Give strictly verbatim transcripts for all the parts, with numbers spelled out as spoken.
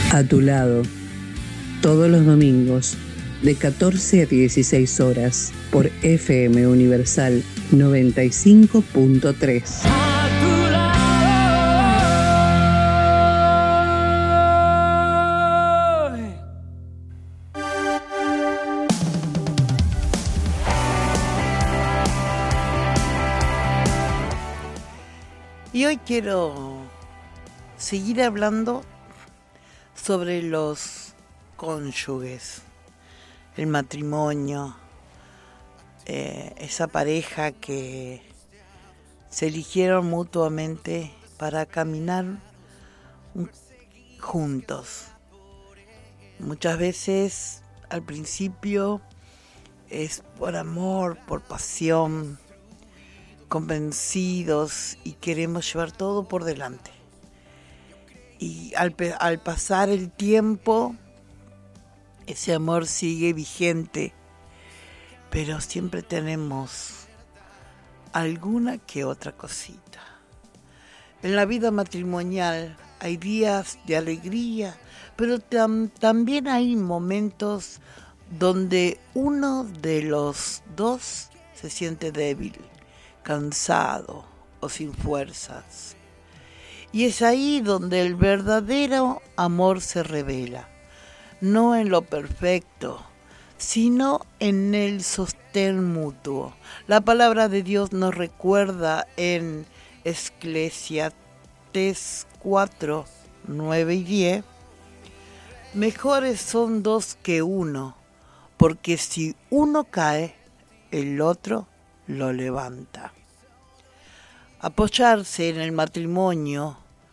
A tu lado, todos los domingos, de catorce a dieciséis horas, por F M Universal noventa y cinco punto tres. Y hoy quiero seguir hablando sobre los cónyuges, el matrimonio, eh, esa pareja que se eligieron mutuamente para caminar juntos. Muchas veces al principio es por amor, por pasión, convencidos y queremos llevar todo por delante. Y al, al pasar el tiempo, ese amor sigue vigente, pero siempre tenemos alguna que otra cosita. En la vida matrimonial hay días de alegría, pero tam, también hay momentos donde uno de los dos se siente débil, cansado o sin fuerzas. Y es ahí donde el verdadero amor se revela, no en lo perfecto, sino en el sostén mutuo. La palabra de Dios nos recuerda en Eclesiastés cuatro, nueve y diez, mejores son dos que uno, porque si uno cae, el otro lo levanta. Apoyarse en el matrimonio,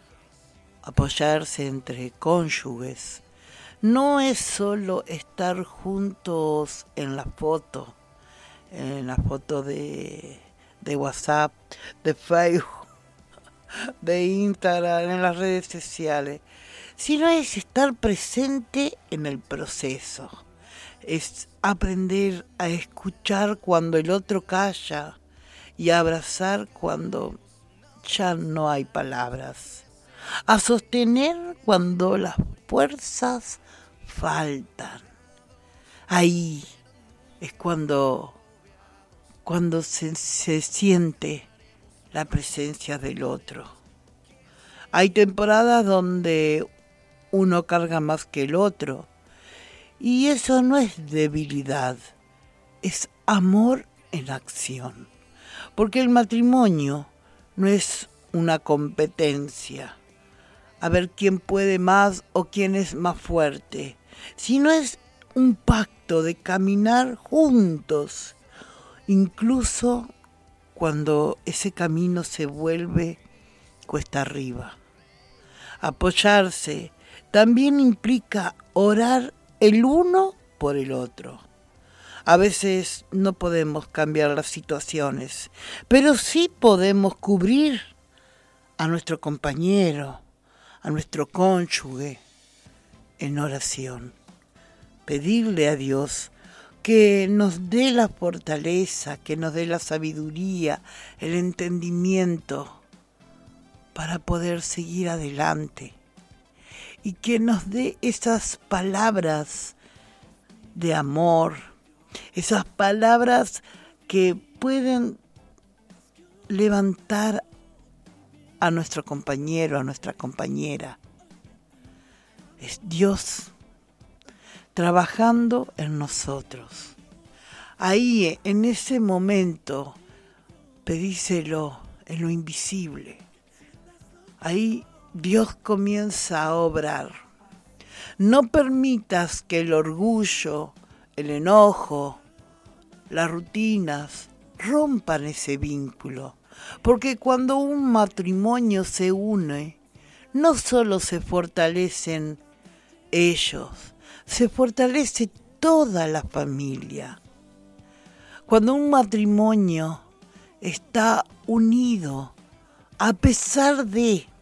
apoyarse entre cónyuges, no es solo estar juntos en la foto, en la foto de, de WhatsApp, de Facebook, de Instagram, en las redes sociales, sino es estar presente en el proceso, es aprender a escuchar cuando el otro calla y a abrazar cuando ya no hay palabras, a sostener cuando las fuerzas faltan. Ahí es cuando, cuando se, se siente la presencia del otro. Hay temporadas donde uno carga más que el otro, y eso no es debilidad, es amor en acción. Porque el matrimonio no es una competencia, a ver quién puede más o quién es más fuerte, sino es un pacto de caminar juntos, incluso cuando ese camino se vuelve cuesta arriba. Apoyarse también implica orar el uno por el otro. A veces no podemos cambiar las situaciones, pero sí podemos cubrir a nuestro compañero, a nuestro cónyuge en oración. Pedirle a Dios que nos dé la fortaleza, que nos dé la sabiduría, el entendimiento para poder seguir adelante. Y que nos dé esas palabras de amor, esas palabras que pueden levantar a nuestro compañero, a nuestra compañera. Es Dios trabajando en nosotros. Ahí, en ese momento, pedíselo en lo invisible. Ahí Dios comienza a obrar. No permitas que el orgullo, el enojo, las rutinas rompan ese vínculo. Porque cuando un matrimonio se une, no solo se fortalecen ellos, se fortalece toda la familia. Cuando un matrimonio está unido, a pesar de